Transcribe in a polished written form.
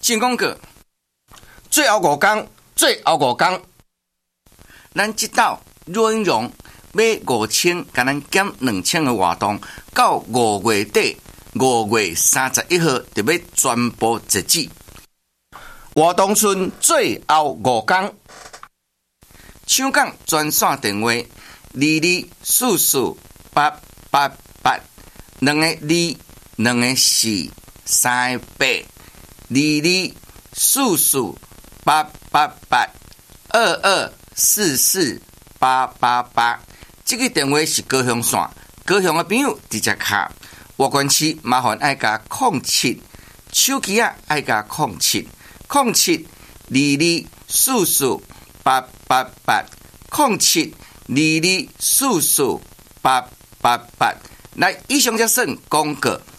进广告，最后5天，咱这道内容买5000，甲咱减2000的活动，到5月底，5月31号就要全部截止。活动剩最后5天，抢讲专线电话22448888，2个2，2个4，3个8，22448888，22448888。这个电话是高雄线，高雄的朋友直接卡。外关市麻烦爱加07，手机啊爱加07，22448888，0722448888。来，以上就算广告。